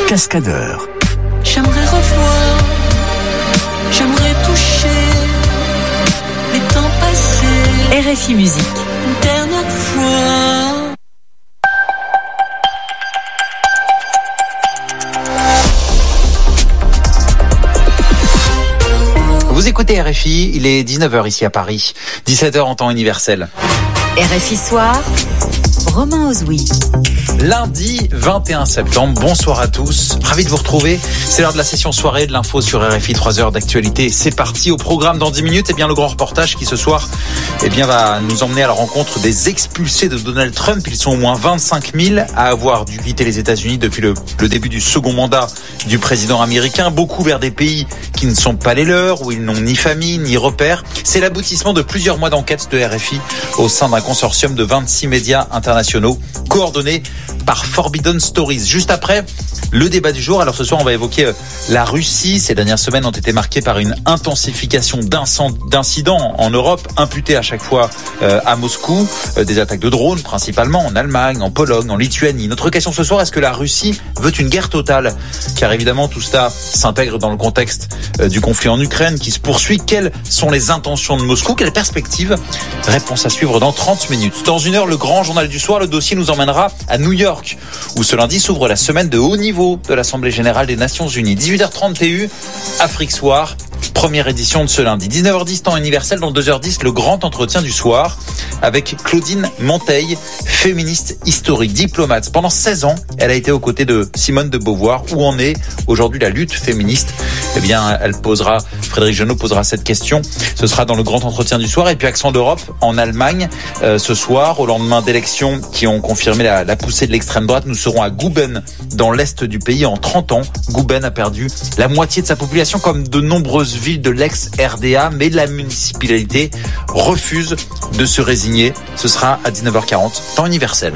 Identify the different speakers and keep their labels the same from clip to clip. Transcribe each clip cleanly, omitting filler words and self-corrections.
Speaker 1: Cascadeur.
Speaker 2: J'aimerais revoir, j'aimerais toucher les temps passés.
Speaker 3: RFI Musique.
Speaker 2: Une dernière fois.
Speaker 4: Vous écoutez RFI, il est 19h ici à Paris, 17h en temps universel.
Speaker 3: RFI Soir, Romain Ozoui.
Speaker 4: Lundi 21 septembre, bonsoir à tous, ravi de vous retrouver. C'est l'heure de la session soirée de l'info sur RFI, 3 heures d'actualité. C'est parti au programme dans 10 minutes. Le grand reportage qui ce soir va nous emmener à la rencontre des expulsés de Donald Trump. Ils sont au moins 25 000 à avoir dû quitter les États-Unis depuis le début du second mandat du président américain. Beaucoup vers des pays qui ne sont pas les leurs, où ils n'ont ni famille ni repères. C'est l'aboutissement de plusieurs mois d'enquête de RFI au sein d'un consortium de 26 médias internationaux coordonnés par Forbidden Stories. Juste après, le débat du jour. Alors ce soir, on va évoquer la Russie. Ces dernières semaines ont été marquées par une intensification d'incidents en Europe, imputés à chaque fois à Moscou. Des attaques de drones, principalement en Allemagne, en Pologne, en Lituanie. Notre question ce soir, est-ce que la Russie veut une guerre totale ? Car évidemment, tout cela s'intègre dans le contexte du conflit en Ukraine qui se poursuit. Quelles sont les intentions de Moscou ? Quelle perspective ? Réponse à suivre dans 30 minutes. Dans une heure, le grand journal du soir. Le dossier nous emmènera à New York, où ce lundi s'ouvre la semaine de haut niveau de l'Assemblée Générale des Nations Unies. 18h30 TU, Afrique Soir, première édition de ce lundi. 19h10 temps universel, dans 2h10, le grand entretien du soir avec Claudine Monteil, féministe historique, diplomate. Pendant 16 ans, elle a été aux côtés de Simone de Beauvoir. Où en est aujourd'hui la lutte féministe ? Frédéric Genot posera cette question. Ce sera dans le grand entretien du soir. Et puis Accent d'Europe en Allemagne, ce soir, au lendemain d'élections qui ont confirmé la poussée de l'extrême droite. Nous serons à Guben, dans l'est du pays. En 30 ans, Guben a perdu la moitié de sa population, comme de nombreuses villes de l'ex-RDA, mais la municipalité refuse de se résigner. Ce sera à 19h40, temps universel.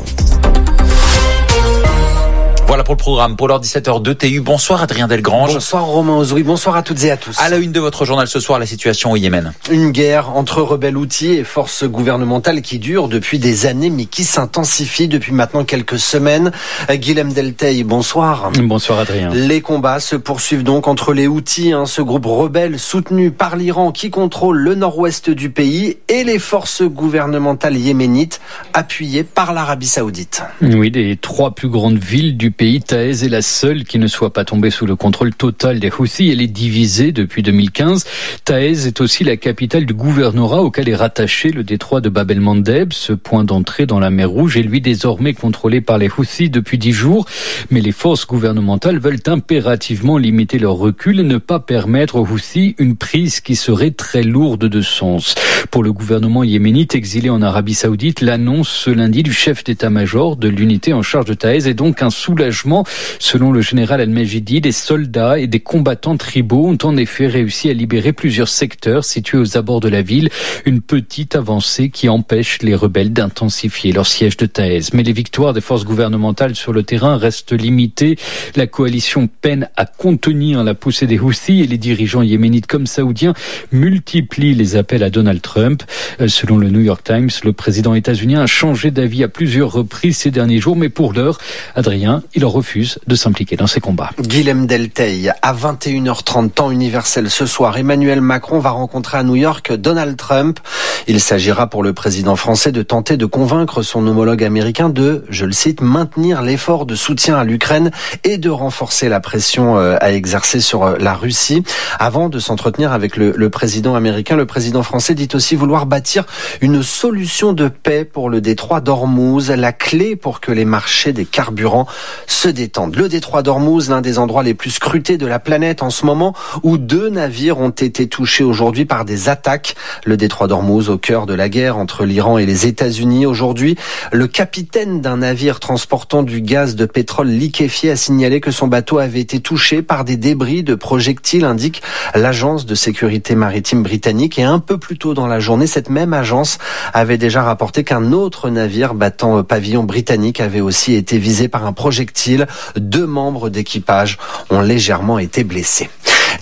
Speaker 4: Voilà pour le programme. Pour l'heure 17h02 TU. Bonsoir Adrien Delgrange.
Speaker 5: Bonsoir Romain Ozoui. Bonsoir à toutes et à tous.
Speaker 4: À la une de votre journal ce soir, la situation au Yémen.
Speaker 5: Une guerre entre rebelles houthis et forces gouvernementales qui dure depuis des années mais qui s'intensifie depuis maintenant quelques semaines. Guilhem Delteil, bonsoir.
Speaker 6: Bonsoir Adrien.
Speaker 5: Les combats se poursuivent donc entre les houthis, ce groupe rebelle soutenu par l'Iran qui contrôle le nord-ouest du pays, et les forces gouvernementales yéménites appuyées par l'Arabie Saoudite.
Speaker 6: Oui, des 3 plus grandes villes du pays, Taïz est la seule qui ne soit pas tombée sous le contrôle total des Houthis. Elle est divisée depuis 2015. Taïz est aussi la capitale du gouvernorat auquel est rattaché le détroit de Bab el-Mandeb. Ce point d'entrée dans la mer Rouge est lui désormais contrôlé par les Houthis depuis 10 jours. Mais les forces gouvernementales veulent impérativement limiter leur recul et ne pas permettre aux Houthis une prise qui serait très lourde de sens. Pour le gouvernement yéménite exilé en Arabie Saoudite, l'annonce ce lundi du chef d'état-major de l'unité en charge de Taïz est donc un soulagement. Selon le général Al-Majidi, des soldats et des combattants tribaux ont en effet réussi à libérer plusieurs secteurs situés aux abords de la ville. Une petite avancée qui empêche les rebelles d'intensifier leur siège de Taïz. Mais les victoires des forces gouvernementales sur le terrain restent limitées. La coalition peine à contenir la poussée des Houthis et les dirigeants yéménites comme saoudiens multiplient les appels à Donald Trump. Selon le New York Times, le président états-unien a changé d'avis à plusieurs reprises ces derniers jours, mais pour l'heure, Adrien, il refuse de s'impliquer dans ces combats.
Speaker 5: Guilhem Delteil, à 21h30 temps universel ce soir, Emmanuel Macron va rencontrer à New York Donald Trump. Il s'agira pour le président français de tenter de convaincre son homologue américain de, je le cite, maintenir l'effort de soutien à l'Ukraine et de renforcer la pression à exercer sur la Russie. Avant de s'entretenir avec le président américain, le président français dit aussi vouloir bâtir une solution de paix pour le détroit d'Ormuz, la clé pour que les marchés des carburants se détendent. Le détroit d'Ormuz, l'un des endroits les plus scrutés de la planète en ce moment, où 2 navires ont été touchés aujourd'hui par des attaques. Le détroit d'Ormuz, au cœur de la guerre entre l'Iran et les États-Unis. Aujourd'hui, le capitaine d'un navire transportant du gaz de pétrole liquéfié a signalé que son bateau avait été touché par des débris de projectiles, indique l'agence de sécurité maritime britannique. Et un peu plus tôt dans la journée, cette même agence avait déjà rapporté qu'un autre navire battant pavillon britannique avait aussi été visé par un projectile. 2 membres d'équipage ont légèrement été blessés.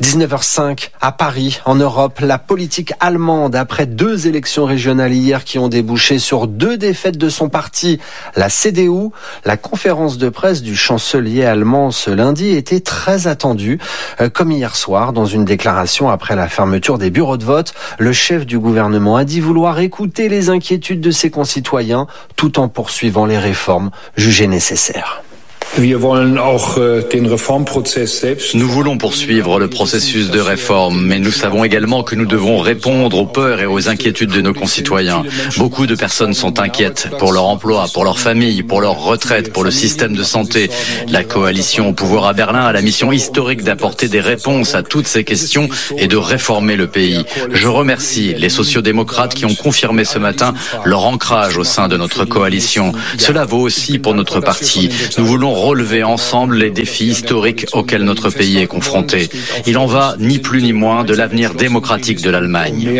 Speaker 5: 19h05 à Paris, en Europe, la politique allemande, après 2 élections régionales hier qui ont débouché sur 2 défaites de son parti, la CDU, la conférence de presse du chancelier allemand ce lundi était très attendue. Comme hier soir, dans une déclaration après la fermeture des bureaux de vote, le chef du gouvernement a dit vouloir écouter les inquiétudes de ses concitoyens tout en poursuivant les réformes jugées nécessaires.
Speaker 1: Nous
Speaker 7: voulons poursuivre le processus de réforme, mais nous savons également que nous devons répondre aux peurs et aux inquiétudes de nos concitoyens. Beaucoup de personnes sont inquiètes pour leur emploi, pour leur famille, pour leur retraite, pour le système de santé. La coalition au pouvoir à Berlin a la mission historique d'apporter des réponses à toutes ces questions et de réformer le pays. Je remercie les sociodémocrates qui ont confirmé ce matin leur ancrage au sein de notre coalition. Cela vaut aussi pour notre parti. Nous voulons relever ensemble les défis historiques auxquels notre pays est confronté. Il en va ni plus ni moins de l'avenir démocratique de l'Allemagne.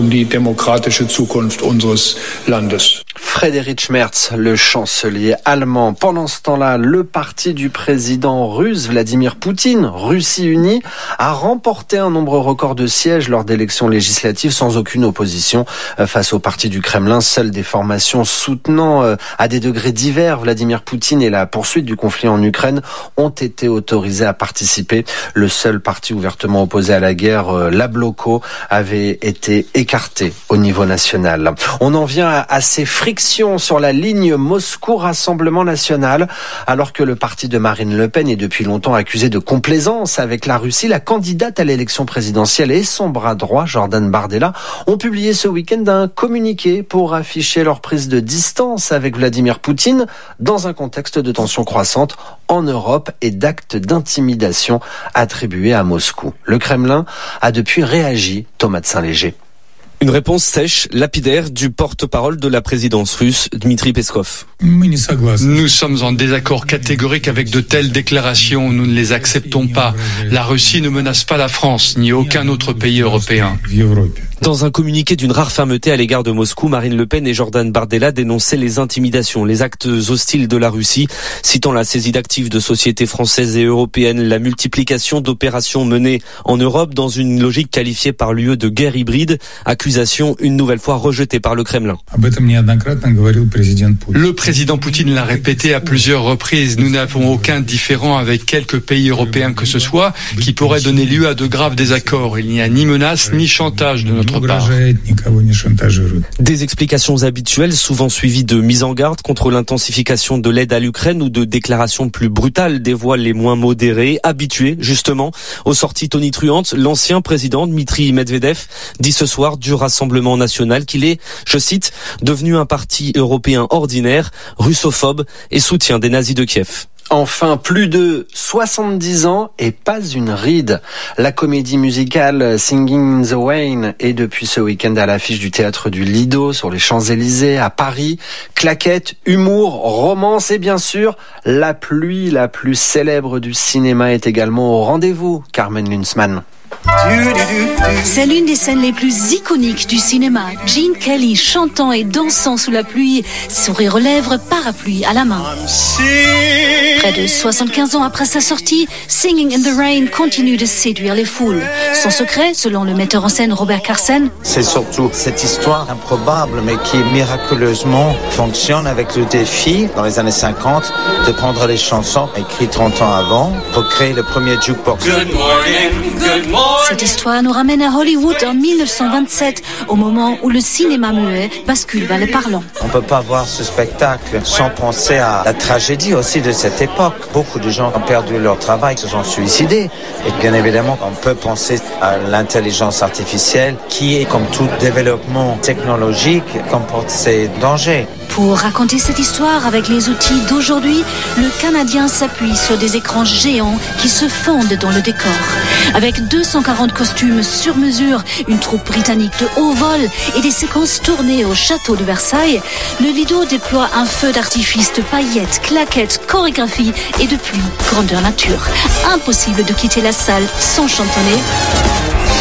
Speaker 5: Friedrich Merz, le chancelier allemand. Pendant ce temps-là, le parti du président russe Vladimir Poutine, Russie unie, a remporté un nombre record de sièges lors d'élections législatives sans aucune opposition face au parti du Kremlin. Seules des formations soutenant à des degrés divers Vladimir Poutine et la poursuite du conflit en Ukraine ont été autorisés à participer. Le seul parti ouvertement opposé à la guerre, la Bloko, avait été écarté au niveau national. On en vient à ces frictions sur la ligne Moscou-Rassemblement national. Alors que le parti de Marine Le Pen est depuis longtemps accusé de complaisance avec la Russie, la candidate à l'élection présidentielle et son bras droit, Jordan Bardella, ont publié ce week-end un communiqué pour afficher leur prise de distance avec Vladimir Poutine dans un contexte de tension croissante en Europe et d'actes d'intimidation attribués à Moscou. Le Kremlin a depuis réagi. Thomas de Saint-Léger.
Speaker 8: Une réponse sèche, lapidaire du porte-parole de la présidence russe, Dmitri Peskov.
Speaker 9: Nous sommes en désaccord catégorique avec de telles déclarations. Nous ne les acceptons pas. La Russie ne menace pas la France, ni aucun autre pays européen.
Speaker 8: Dans un communiqué d'une rare fermeté à l'égard de Moscou, Marine Le Pen et Jordan Bardella dénonçaient les intimidations, les actes hostiles de la Russie, citant la saisie d'actifs de sociétés françaises et européennes, la multiplication d'opérations menées en Europe dans une logique qualifiée par l'UE de guerre hybride, accusation une nouvelle fois rejetée par le Kremlin.
Speaker 9: Le président Poutine l'a répété à plusieurs reprises. Nous n'avons aucun différend avec quelque pays européen que ce soit qui pourrait donner lieu à de graves désaccords. Il n'y a ni menace ni chantage de notre part.
Speaker 8: Des explications habituelles, souvent suivies de mises en garde contre l'intensification de l'aide à l'Ukraine ou de déclarations plus brutales des voix les moins modérées, habituées justement aux sorties tonitruantes. L'ancien président Dmitri Medvedev dit ce soir du Rassemblement national qu'il est, je cite, devenu un parti européen ordinaire, russophobe et soutien des nazis de Kiev.
Speaker 5: Enfin, plus de 70 ans et pas une ride. La comédie musicale Singing in the Rain est depuis ce week-end à l'affiche du théâtre du Lido sur les Champs-Élysées à Paris. Claquettes, humour, romance et bien sûr, la pluie la plus célèbre du cinéma est également au rendez-vous. Carmen Lunsman.
Speaker 10: C'est l'une des scènes les plus iconiques du cinéma. Gene Kelly chantant et dansant sous la pluie, sourire aux lèvres, parapluie à la main. Près de 75 ans après sa sortie, Singing in the Rain continue de séduire les foules. Son secret, selon le metteur en scène Robert Carsen,
Speaker 11: c'est surtout cette histoire improbable mais qui miraculeusement fonctionne avec le défi dans les années 50 de prendre les chansons écrites 30 ans avant pour créer le premier jukebox.
Speaker 2: Good morning, good morning.
Speaker 10: Cette histoire nous ramène à Hollywood en 1927, au moment où le cinéma muet bascule vers le parlant.
Speaker 11: On ne peut pas voir ce spectacle sans penser à la tragédie aussi de cette époque. Beaucoup de gens ont perdu leur travail, se sont suicidés. Et bien évidemment, on peut penser à l'intelligence artificielle qui, comme tout développement technologique, comporte ses dangers.
Speaker 10: Pour raconter cette histoire avec les outils d'aujourd'hui, le Canadien s'appuie sur des écrans géants qui se fondent dans le décor. Avec 240 costumes sur mesure, une troupe britannique de haut vol et des séquences tournées au château de Versailles, le Lido déploie un feu d'artifice de paillettes, claquettes, chorégraphie et de pluie, grandeur nature. Impossible de quitter la salle sans chantonner.